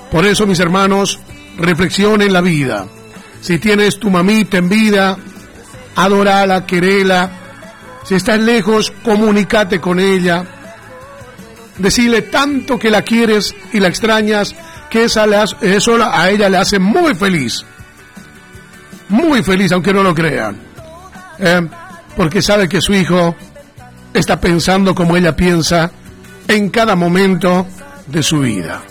Por eso, mis hermanos, reflexiona en la vida. Si tienes tu mamita en vida, adorala, querela. Si estás lejos, comunícate con ella. Decirle tanto que la quieres y la extrañas, que eso a ella le hace muy feliz, aunque no lo crean, porque sabe que su hijo está pensando como ella piensa en cada momento de su vida.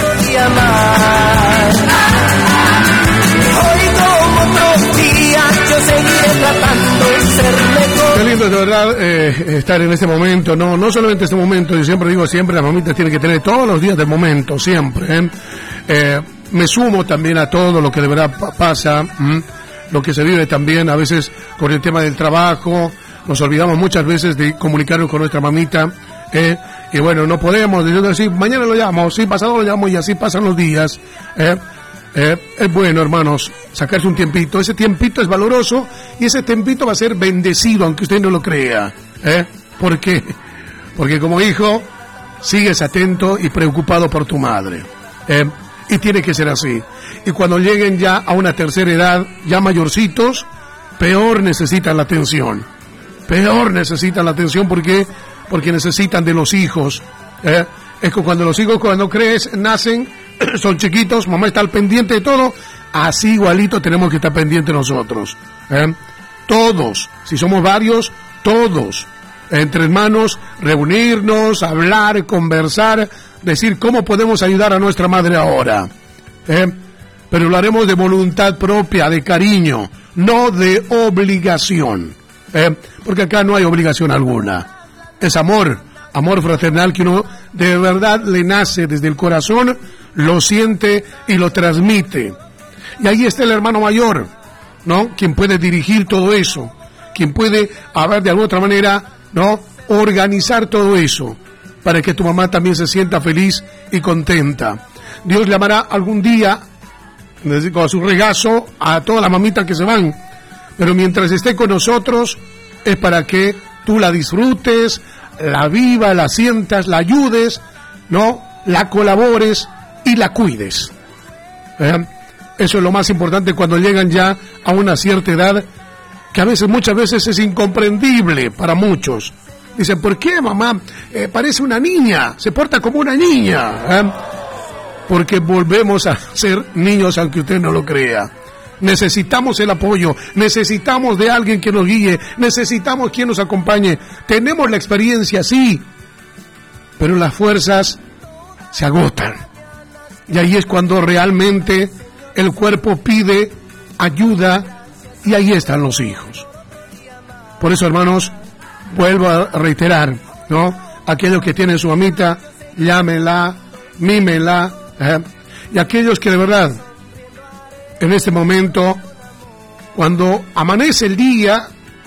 Qué lindo de verdad estar en este momento, no solamente este momento, yo siempre digo, siempre las mamitas tienen que tener todos los días del momento, siempre. Me sumo también a todo lo que de verdad pasa, lo que se vive también a veces con el tema del trabajo, nos olvidamos muchas veces de comunicarnos con nuestra mamita, y bueno, no podemos decir, mañana lo llamo, sí, pasado lo llamo, y así pasan los días. Es bueno, hermanos, sacarse un tiempito. Ese tiempito es valoroso y ese tiempito va a ser bendecido, aunque usted no lo crea. ¿Por qué? Porque como hijo sigues atento y preocupado por tu madre. Y tiene que ser así. Y cuando lleguen ya a una tercera edad, ya mayorcitos, peor necesitan la atención. Porque necesitan de los hijos. Es que cuando los hijos, cuando nacen, son chiquitos, mamá está al pendiente de todo, así igualito tenemos que estar pendientes nosotros. Todos, si somos varios, todos, entre hermanos, reunirnos, hablar, conversar, decir cómo podemos ayudar a nuestra madre ahora. Pero lo haremos de voluntad propia, de cariño, no de obligación. Porque acá no hay obligación alguna. Es amor fraternal que uno de verdad le nace desde el corazón, lo siente y lo transmite. Y ahí está el hermano mayor, ¿no? Quien puede dirigir todo eso, quien puede, de alguna otra manera, ¿no? Organizar todo eso, para que tu mamá también se sienta feliz y contenta. Dios llamará algún día, con su regazo, a todas las mamitas que se van, pero mientras esté con nosotros, es para que tú la disfrutes, la vivas, la sientas, la ayudes, ¿no? La colabores y la cuides. Eso es lo más importante cuando llegan ya a una cierta edad, que muchas veces es incomprendible para muchos. Dicen, ¿por qué mamá parece una niña? Se porta como una niña. Porque volvemos a ser niños, aunque usted no lo crea. Necesitamos el apoyo, necesitamos de alguien que nos guíe, necesitamos quien nos acompañe. Tenemos la experiencia, sí, pero las fuerzas se agotan. Y ahí es cuando realmente el cuerpo pide ayuda, y ahí están los hijos. Por eso, hermanos, vuelvo a reiterar, ¿no? Aquellos que tienen su mamita, llámenla, mímenla, y aquellos que de verdad, en este momento, cuando amanece el día,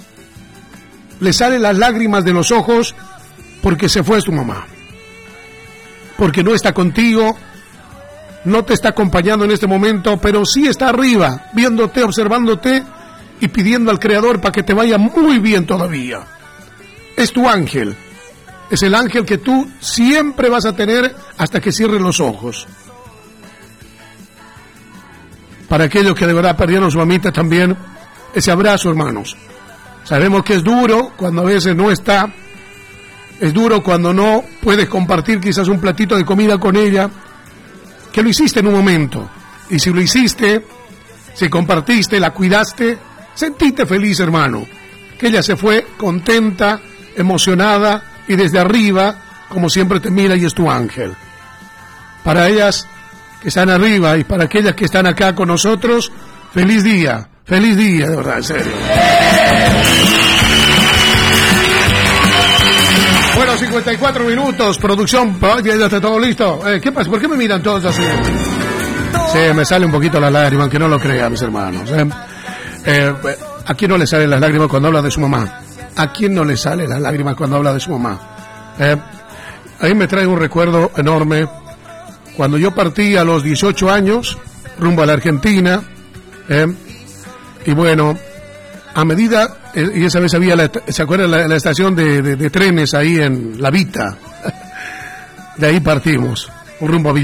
le salen las lágrimas de los ojos porque se fue su mamá, porque no está contigo, no te está acompañando en este momento, pero sí está arriba, viéndote, observándote y pidiendo al Creador para que te vaya muy bien todavía. Es tu ángel, es el ángel que tú siempre vas a tener hasta que cierres los ojos. Para aquellos que de verdad perdieron su mamita también, ese abrazo, hermanos. Sabemos que es duro cuando a veces no está, es duro cuando no puedes compartir quizás un platito de comida con ella, que lo hiciste en un momento. Y si lo hiciste, si compartiste, la cuidaste, sentiste feliz, hermano. Que ella se fue contenta, emocionada y desde arriba, como siempre te mira y es tu ángel. Para ellas que están arriba y para aquellas que están acá con nosotros, feliz día, de verdad, en serio. Bueno, 54 minutos, producción, ya está todo listo. ¿Qué pasa? ¿Por qué me miran todos así? Sí, me sale un poquito la lágrima, aunque no lo crean, mis hermanos. ¿A quién no le salen las lágrimas cuando habla de su mamá? ¿A quién no le salen las lágrimas cuando habla de su mamá? A mí me trae un recuerdo enorme. Cuando yo partí a los 18 años, rumbo a la Argentina, y bueno, a medida, y esa vez había, ¿se acuerdan la estación de trenes ahí en La Vita? De ahí partimos, un rumbo a